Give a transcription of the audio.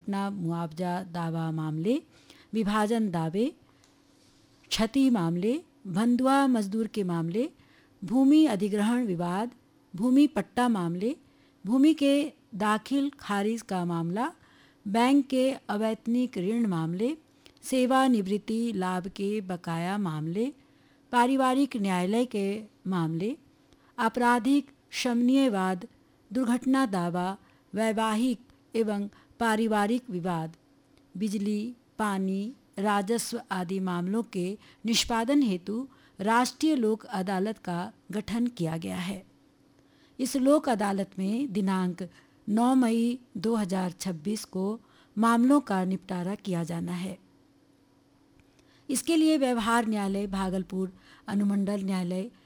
दुर्घटना मुआवजा दावा मामले, विभाजन दावे, क्षति मामले, बंधुआ मजदूर के मामले, भूमि अधिग्रहण विवाद, भूमि पट्टा मामले, भूमि के दाखिल खारिज का मामला, बैंक के अवैतनिक ऋण मामले, सेवानिवृत्ति लाभ के बकाया मामले, पारिवारिक न्यायालय के मामले, आपराधिक शमनीयवाद, दुर्घटना दावा, वैवाहिक एवं पारिवारिक विवाद, बिजली, पानी, राजस्व आदि मामलों के निष्पादन हेतु राष्ट्रीय लोक अदालत का गठन किया गया है। इस लोक अदालत में दिनांक 9 मई 2026 को मामलों का निपटारा किया जाना है। इसके लिए व्यवहार न्यायालय भागलपुर, अनुमंडल न्यायालय